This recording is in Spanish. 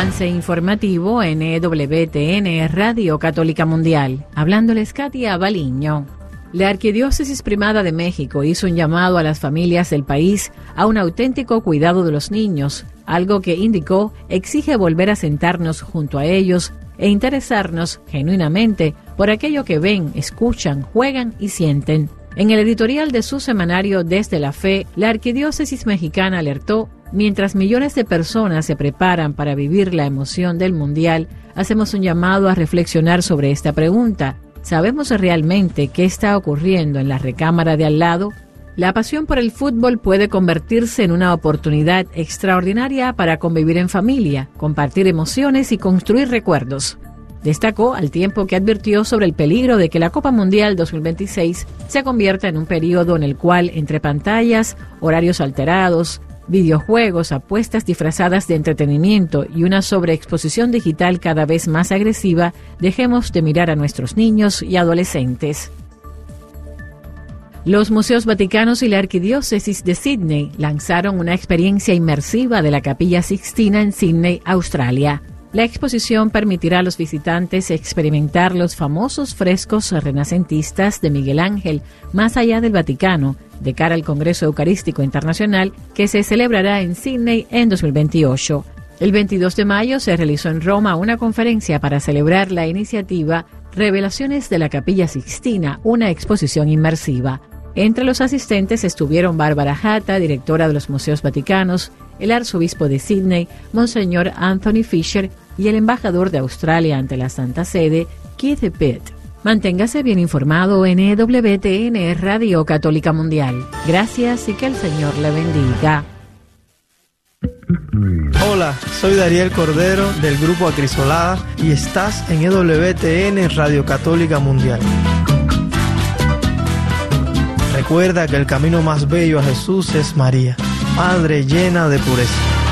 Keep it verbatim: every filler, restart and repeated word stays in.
avance informativo en E W T N Radio Católica Mundial. Hablándoles Katia Baliño. La Arquidiócesis Primada de México hizo un llamado a las familias del país a un auténtico cuidado de los niños, algo que indicó exige volver a sentarnos junto a ellos e interesarnos genuinamente por aquello que ven, escuchan, juegan y sienten. En el editorial de su semanario Desde la Fe, la Arquidiócesis Mexicana alertó: mientras millones de personas se preparan para vivir la emoción del Mundial, hacemos un llamado a reflexionar sobre esta pregunta. ¿Sabemos realmente qué está ocurriendo en la recámara de al lado? La pasión por el fútbol puede convertirse en una oportunidad extraordinaria para convivir en familia, compartir emociones y construir recuerdos. Destacó al tiempo que advirtió sobre el peligro de que la Copa Mundial dos mil veintiséis se convierta en un periodo en el cual, entre pantallas, horarios alterados, videojuegos, apuestas disfrazadas de entretenimiento y una sobreexposición digital cada vez más agresiva, dejemos de mirar a nuestros niños y adolescentes. Los Museos Vaticanos y la Arquidiócesis de Sídney lanzaron una experiencia inmersiva de la Capilla Sixtina en Sídney, Australia. La exposición permitirá a los visitantes experimentar los famosos frescos renacentistas de Miguel Ángel más allá del Vaticano, de cara al Congreso Eucarístico Internacional que se celebrará en Sídney en dos mil veintiocho. El veintidós de mayo se realizó en Roma una conferencia para celebrar la iniciativa Revelaciones de la Capilla Sixtina, una exposición inmersiva. Entre los asistentes estuvieron Bárbara Hatta, directora de los Museos Vaticanos, el arzobispo de Sídney, Monseñor Anthony Fisher, y el embajador de Australia ante la Santa Sede, Keith Pitt. Manténgase bien informado en E W T N Radio Católica Mundial. Gracias y que el Señor le bendiga. Hola, soy Dariel Cordero del Grupo Acrisolada y estás en E W T N Radio Católica Mundial. Recuerda que el camino más bello a Jesús es María, Madre llena de pureza.